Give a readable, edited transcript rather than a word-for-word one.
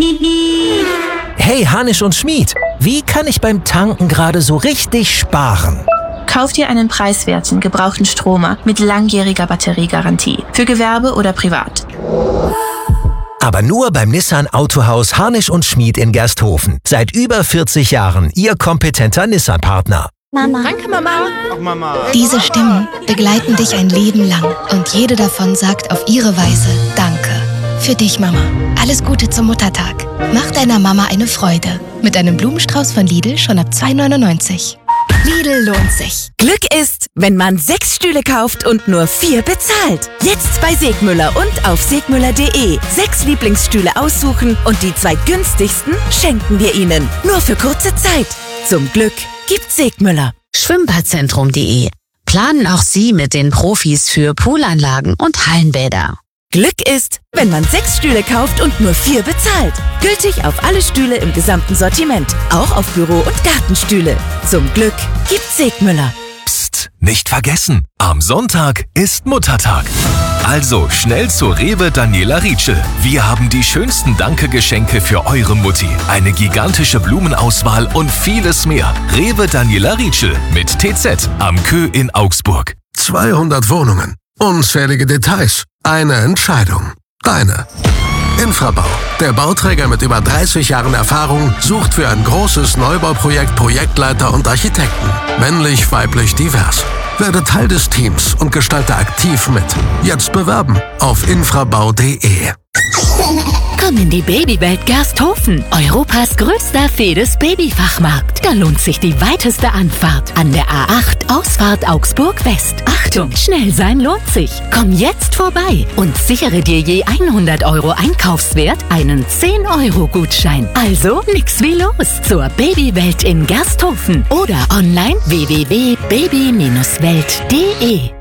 Hey, Hanisch und Schmied, wie kann ich beim Tanken gerade so richtig sparen? Kauf dir einen preiswerten, gebrauchten Stromer mit langjähriger Batteriegarantie. Für Gewerbe oder privat. Aber nur beim Nissan Autohaus Hanisch und Schmied in Gersthofen. Seit über 40 Jahren Ihr kompetenter Nissan-Partner. Mama. Danke, Mama. Ach, Mama. Diese Stimmen begleiten dich ein Leben lang und jede davon sagt auf ihre Weise Danke. Für dich, Mama. Alles Gute zum Muttertag. Mach deiner Mama eine Freude. Mit einem Blumenstrauß von Lidl schon ab 2,99 €. Lidl lohnt sich. Glück ist, wenn man 6 Stühle kauft und nur 4 bezahlt. Jetzt bei Segmüller und auf segmüller.de. 6 Lieblingsstühle aussuchen und die 2 günstigsten schenken wir Ihnen. Nur für kurze Zeit. Zum Glück gibt Segmüller. Schwimmbadzentrum.de. Planen auch Sie mit den Profis für Poolanlagen und Hallenbäder. Glück ist, wenn man 6 Stühle kauft und nur 4 bezahlt. Gültig auf alle Stühle im gesamten Sortiment. Auch auf Büro- und Gartenstühle. Zum Glück gibt Segmüller. Psst, nicht vergessen, am Sonntag ist Muttertag. Also schnell zur Rewe Daniela Rietschel. Wir haben die schönsten Danke-Geschenke für eure Mutti. Eine gigantische Blumenauswahl und vieles mehr. Rewe Daniela Rietschel mit TZ am Kö in Augsburg. 200 Wohnungen, unzählige Details, eine Entscheidung. Deine. Infrabau, der Bauträger mit über 30 Jahren Erfahrung, sucht für ein großes Neubauprojekt Projektleiter und Architekten. Männlich, weiblich, divers. Werde Teil des Teams und gestalte aktiv mit. Jetzt bewerben auf infrabau.de. Komm in die Babywelt Gersthofen, Europas größter Fedes-Babyfachmarkt. Da lohnt sich die weiteste Anfahrt an der A8 Ausfahrt Augsburg West. Achtung, schnell sein lohnt sich. Komm jetzt vorbei und sichere dir je 100 € Einkaufswert einen 10-€-Gutschein. Also nix wie los zur Babywelt in Gersthofen oder online www.baby-welt.de.